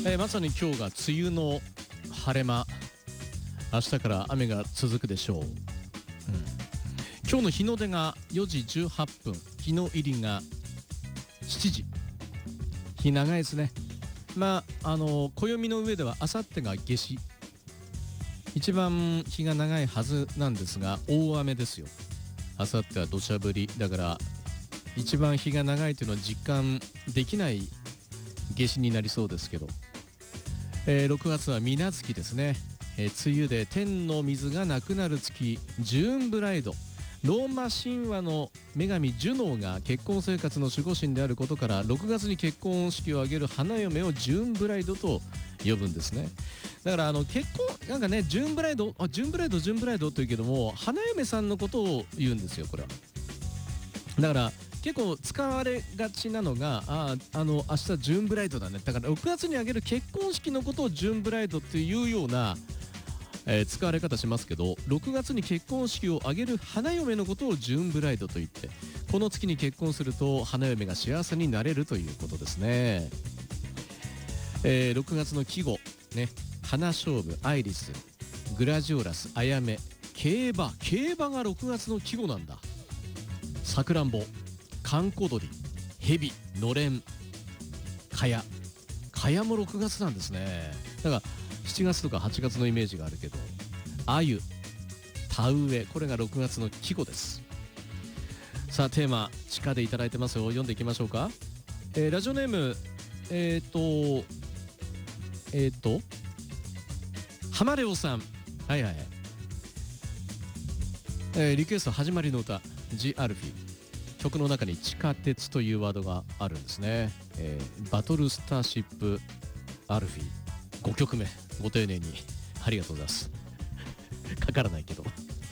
まさに今日が梅雨の晴れ間、明日から雨が続くでしょう。今日の日の出が4時18分、日の入りが7時。日長いですね。暦の上ではあさってが夏至、一番日が長いはずなんですが、大雨ですよ。あさっては土砂降りだから、一番日が長いというのは実感できない夏至になりそうですけど、6月は水無月ですね。梅雨で天の水がなくなる月、ジューンブライド。ローマ神話の女神ジュノーが結婚生活の守護神であることから、6月に結婚式を挙げる花嫁をジューンブライドと呼ぶんですね。だから結婚なんかね、ジューンブライドと言うけども、花嫁さんのことを言うんですよ、これは。だから結構使われがちなのが、明日ジューンブライドだね、だから6月に挙げる結婚式のことをジューンブライドっていうような、使われ方しますけど、6月に結婚式を挙げる花嫁のことをジューンブライドと言って、この月に結婚すると花嫁が幸せになれるということですね。6月の季語ね、花菖蒲、アイリス、グラジオラス、アヤメ、競馬が6月の季語なんだ。さくらんぼ、かんこ鳥、ヘビ、のれん、かやも6月なんですね。だから7月とか8月のイメージがあるけど、あゆ、田植え、これが6月の季語です。さあテーマ地下でいただいてますよ。読んでいきましょうか。ラジオネーム浜レオさん、はいはい、リクエスト始まりの歌、ジ・アルフィー。曲の中に地下鉄というワードがあるんですね。バトルスターシップアルフィー、5曲目、ご丁寧にありがとうございます。かからないけど。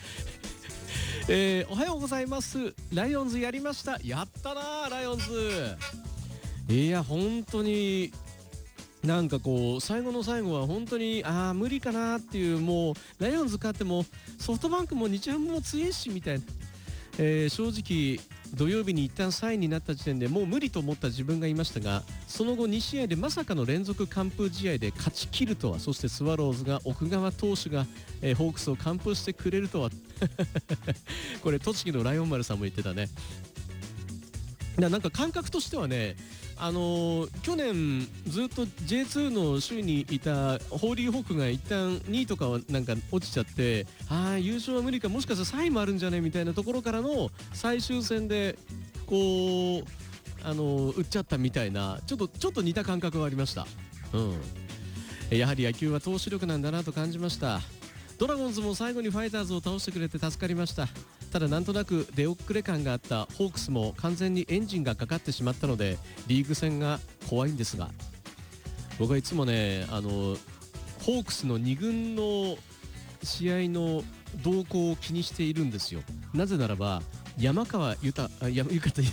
おはようございます。ライオンズやりました。やったなライオンズ。いや本当になんかこう最後の最後は本当に無理かなっていう、もうライオンズ勝ってもソフトバンクも日ハムも強いしみたいな、正直土曜日に一旦3位になった時点でもう無理と思った自分がいましたが、その後2試合でまさかの連続完封試合で勝ち切るとは、そしてスワローズが奥川投手が、ホークスを完封してくれるとは。これ栃木のライオン丸さんも言ってたね。なんか感覚としてはね、去年ずっと J2 の首位にいたホーリーホークが一旦2位とかはなんか落ちちゃって、優勝は無理か、もしかしたら3位もあるんじゃねみたいなところからの最終戦でこう打っちゃったみたいな、ちょっと似た感覚がありました。やはり野球は投手力なんだなと感じました。ドラゴンズも最後にファイターズを倒してくれて助かりました。ただなんとなく出遅れ感があったホークスも完全にエンジンがかかってしまったので、リーグ戦が怖いんですが、僕はいつもねホークスの2軍の試合の動向を気にしているんですよ。なぜならば山川豊、それ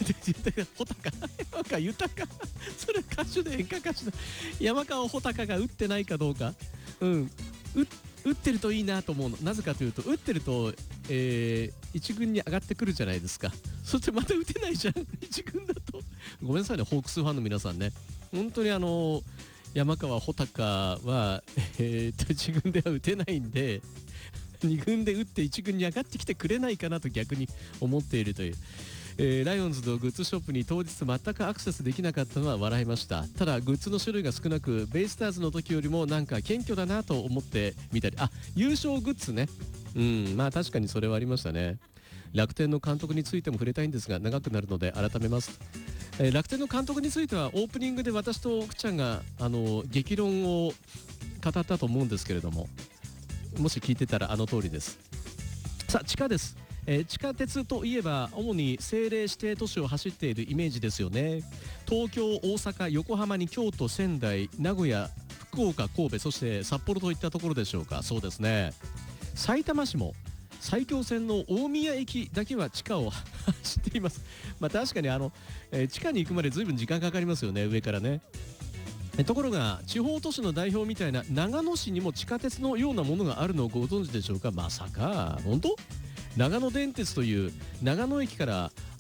歌手で演歌歌手の山川穂高が打ってないかどうか、打ってるといいなと思うの。なぜかというと、打ってると、1軍に上がってくるじゃないですか。そしてまた打てないじゃん1軍だと。ごめんなさいねホークスファンの皆さんね。本当に山川穂高は、1軍では打てないんで、2軍で打って1軍に上がってきてくれないかなと逆に思っているという。ライオンズのグッズショップに当日全くアクセスできなかったのは笑いました。ただグッズの種類が少なく、ベイスターズの時よりもなんか謙虚だなと思ってみたり、優勝グッズね、確かにそれはありましたね。楽天の監督についても触れたいんですが長くなるので改めます。楽天の監督についてはオープニングで私と奥ちゃんが激論を語ったと思うんですけれども、もし聞いてたら通りです。さあ地下です。地下鉄といえば主に政令指定都市を走っているイメージですよね。東京、大阪、横浜に京都、仙台、名古屋、福岡、神戸、そして札幌といったところでしょうか。そうですね。埼玉市も埼京線の大宮駅だけは地下を走っています。確かに地下に行くまで随分時間かかりますよね、上からね。ところが地方都市の代表みたいな長野市にも地下鉄のようなものがあるのをご存知でしょうか。まさか本当？長野電鉄という長野駅から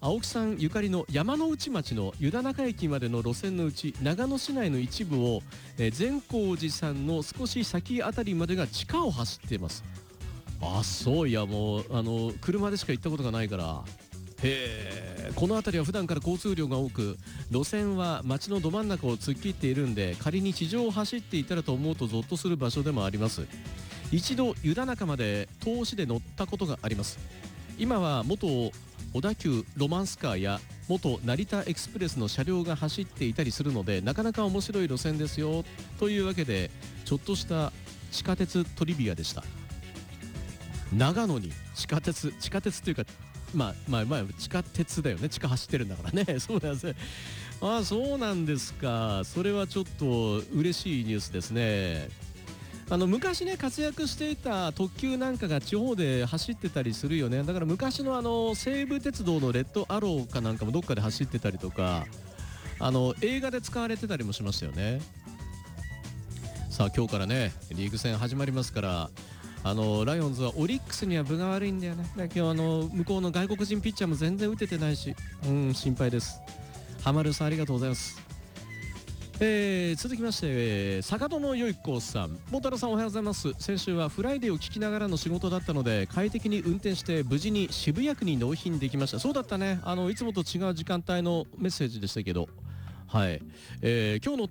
青木さんゆかりの山ノ内町の湯田中駅までの路線のうち長野市内の一部を、善光寺さんの少し先あたりまでが地下を走っています。あ、そう。いやもう車でしか行ったことがないから。へえ。この辺りは普段から交通量が多く、路線は町のど真ん中を突っ切っているんで、仮に地上を走っていたらと思うとゾッとする場所でもあります。一度湯田中まで通しで乗ったことがあります。今は元小田急ロマンスカーや元成田エクスプレスの車両が走っていたりするので、なかなか面白い路線ですよ。というわけでちょっとした地下鉄トリビアでした。長野に地下鉄というか、まあ地下鉄だよね。地下走ってるんだからね。そうなんですね。ああ、そうなんですか。それはちょっと嬉しいニュースですね。昔ね活躍していた特急なんかが地方で走ってたりするよね。だから昔の西武鉄道のレッドアローかなんかもどっかで走ってたりとか、映画で使われてたりもしましたよね。さあ今日からねリーグ戦始まりますから、ライオンズはオリックスには分が悪いんだよね。だ今日向こうの外国人ピッチャーも全然打ててないし、心配です。ハマるさんありがとうございます。続きまして、坂戸のよいこさん、モタロさんおはようございます。先週はフライデーを聞きながらの仕事だったので快適に運転して無事に渋谷区に納品できました。そうだったね。いつもと違う時間帯のメッセージでしたけど、はい。今日の